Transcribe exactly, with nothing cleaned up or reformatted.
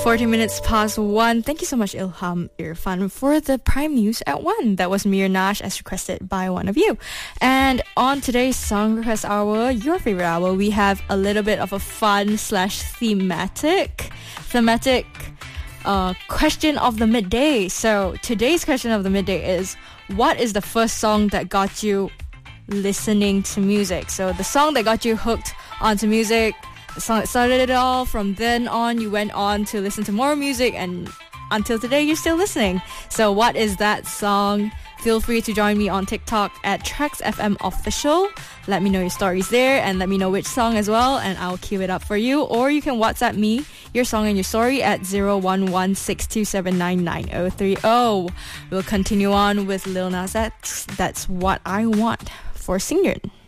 forty minutes past one. Thank you so much, Ilham Irfan, for the Prime News at one. That was Mir Nash as requested by one of you. And on today's Song Request Hour, your favorite hour, we have a little bit of a fun slash thematic, thematic uh, question of the midday. So today's question of the midday is, what is the first song that got you listening to music? So the song that got you hooked onto music, the song that started it all. From then on, you went on to listen to more music, and until today, you're still listening. So what is that song? Feel free to join me on TikTok at Tracks F M Official. Let me know your stories there, and let me know which song as well, and I'll queue it up for you. Or you can WhatsApp me your song and your story at zero one one six two seven nine nine zero three zero. We'll continue on with Lil Nas X. That's What I Want for Singyun.